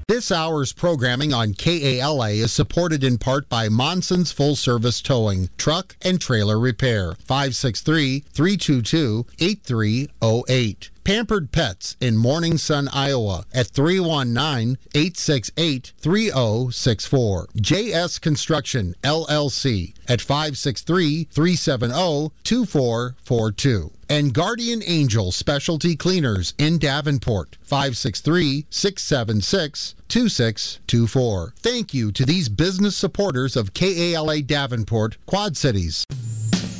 This hour's programming on KALA is supported in part by Monson's Full Service Towing, Truck and Trailer Repair. 563-322-8308. Pampered Pets in Morning Sun, Iowa at 319-868-3064. JS Construction, LLC at 563-370-2442. And Guardian Angel Specialty Cleaners in Davenport, 563-676-2624. Thank you to these business supporters of KALA Davenport, Quad Cities.